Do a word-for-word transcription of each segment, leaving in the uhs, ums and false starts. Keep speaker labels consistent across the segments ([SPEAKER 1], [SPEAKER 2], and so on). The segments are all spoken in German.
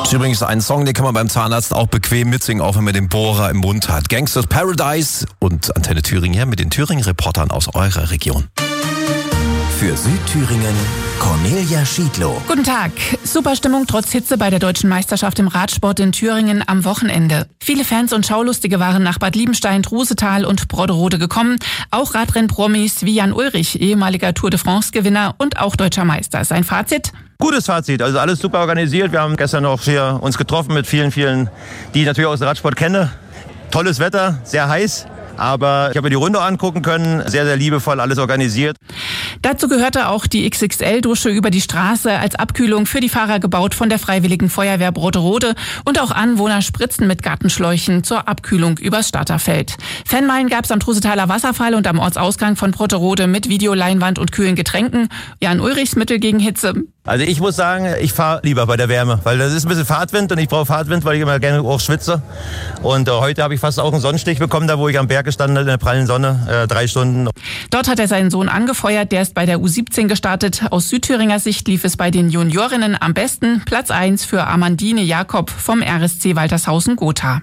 [SPEAKER 1] Das ist übrigens ein Song, den kann man beim Zahnarzt auch bequem mitsingen, auch wenn man den Bohrer im Mund hat. Gangsters Paradise und Antenne Thüringen hier mit den Thüringen-Reportern aus eurer Region.
[SPEAKER 2] Für Südthüringen Cornelia Schiedlow.
[SPEAKER 3] Guten Tag. Super Stimmung trotz Hitze bei der Deutschen Meisterschaft im Radsport in Thüringen am Wochenende. Viele Fans und Schaulustige waren nach Bad Liebenstein, Trusetal und Brodderode gekommen. Auch Radrennpromis wie Jan Ulrich, ehemaliger Tour de France-Gewinner und auch deutscher Meister. Sein Fazit?
[SPEAKER 4] Gutes Fazit, also alles super organisiert. Wir haben gestern noch hier uns getroffen mit vielen, vielen, die ich natürlich aus dem Radsport kenne. Tolles Wetter, sehr heiß. Aber ich habe mir die Runde angucken können, sehr, sehr liebevoll alles organisiert.
[SPEAKER 3] Dazu gehörte auch die X X L-Dusche über die Straße als Abkühlung für die Fahrer gebaut von der Freiwilligen Feuerwehr Brodderode und auch Anwohner spritzen mit Gartenschläuchen zur Abkühlung übers Starterfeld. Fanmeilen gab es am Trusetaler Wasserfall und am Ortsausgang von Brodderode mit Videoleinwand und kühlen Getränken. Jan Ulrichs Mittel gegen Hitze.
[SPEAKER 4] Also ich muss sagen, ich fahre lieber bei der Wärme, weil das ist ein bisschen Fahrtwind und ich brauche Fahrtwind, weil ich immer gerne auch schwitze. Und äh, heute habe ich fast auch einen Sonnenstich bekommen, da wo ich am Berg gestanden habe in der prallen Sonne, äh, drei Stunden.
[SPEAKER 3] Dort hat er seinen Sohn angefeuert, der ist bei der U siebzehn gestartet. Aus Südthüringer Sicht lief es bei den Juniorinnen am besten. Platz eins für Amandine Jakob vom R S C Waltershausen-Gotha.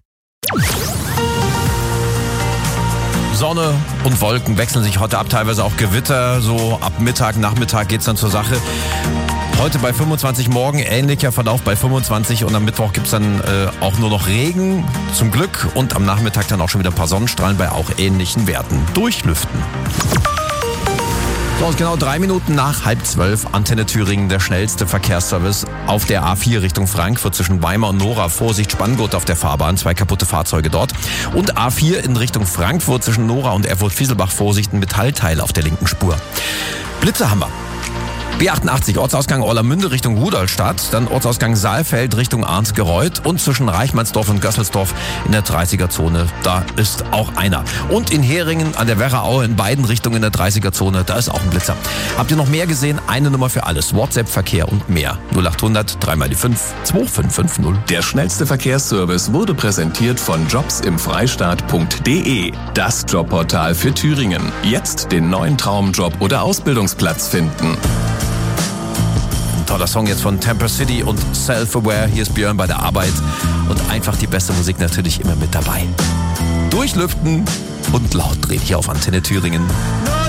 [SPEAKER 1] Sonne und Wolken wechseln sich heute ab, teilweise auch Gewitter. So ab Mittag, Nachmittag geht's dann zur Sache. Heute bei fünfundzwanzig, morgen ähnlicher Verlauf bei fünfundzwanzig und am Mittwoch gibt's dann äh, auch nur noch Regen, zum Glück. Und am Nachmittag dann auch schon wieder ein paar Sonnenstrahlen bei auch ähnlichen Werten. Durchlüften. So, genau drei Minuten nach halb zwölf, Antenne Thüringen, der schnellste Verkehrsservice auf der A vier Richtung Frankfurt zwischen Weimar und Nora. Vorsicht, Spanngurt auf der Fahrbahn, zwei kaputte Fahrzeuge dort. Und A vier in Richtung Frankfurt zwischen Nora und Erfurt-Fieselbach, Vorsicht, ein Metallteil auf der linken Spur. Blitze haben wir. B achtundachtzig, Ortsausgang Orlamünde Richtung Rudolstadt, dann Ortsausgang Saalfeld Richtung Arnsgereuth und zwischen Reichmannsdorf und Gösselsdorf in der dreißiger-Zone, da ist auch einer. Und in Heringen an der Werraaue in beiden Richtungen in der dreißiger-Zone, da ist auch ein Blitzer. Habt ihr noch mehr gesehen? Eine Nummer für alles, WhatsApp, Verkehr und mehr. null achthundert, drei mal die fünf, zwei fünf fünf null.
[SPEAKER 2] Der schnellste Verkehrsservice wurde präsentiert von jobs im freistaat punkt de. Das Jobportal für Thüringen. Jetzt den neuen Traumjob oder Ausbildungsplatz finden.
[SPEAKER 1] Toller Song jetzt von Temper City und Self-Aware. Hier ist Björn bei der Arbeit und einfach die beste Musik natürlich immer mit dabei. Durchlüften und laut drehen hier auf Antenne Thüringen.